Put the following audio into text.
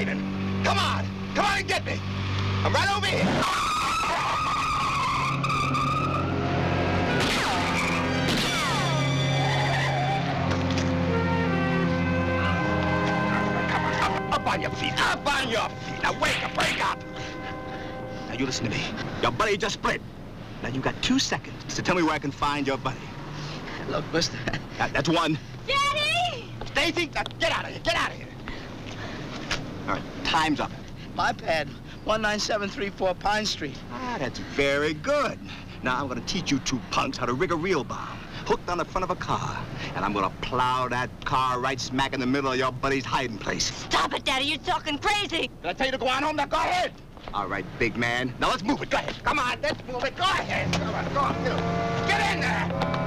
waiting. Come on. Come on and get me. I'm right over here. Come on, up on your feet. Up on your feet. Now wake up. Now you listen to me. Your buddy just split. Now you got 2 seconds to tell me where I can find your buddy. Look, mister. That's one. Daddy! Stacy, get out of here. Get out of here. All right, time's up. My pad, 19734 Pine Street. Ah, that's very good. Now I'm gonna teach you two punks how to rig a reel bomb, hooked on the front of a car, and I'm gonna plow that car right smack in the middle of your buddy's hiding place. Stop it, Daddy. You're talking crazy. Did I tell you to go on home? Now go ahead. All right, big man. Now let's move it. Go ahead. Come on, let's move it. Go ahead. Come on, go on. Get in there.